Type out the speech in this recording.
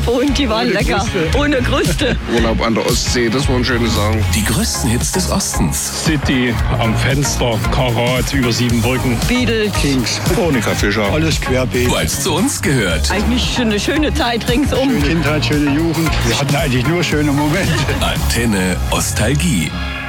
Campo und die waren lecker. Ohne Kruste. Urlaub an der Ostsee, das waren schöne Sachen. Die größten Hits des Ostens. City, am Fenster, Karat, über 7 Brücken. Beatles. Kings, Monika Fischer. Alles querbeet. Weil es zu uns gehört. Eigentlich eine schöne Zeit ringsum. Schöne Kindheit, schöne Jugend. Wir hatten eigentlich nur schöne Momente. Antenne Ostalgie.